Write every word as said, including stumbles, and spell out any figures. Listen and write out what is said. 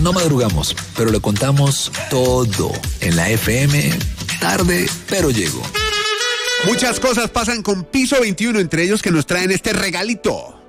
no madrugamos, pero le contamos todo en la F M. Tarde, pero llego. Muchas cosas pasan con Piso veintiuno, entre ellos que nos traen este regalito.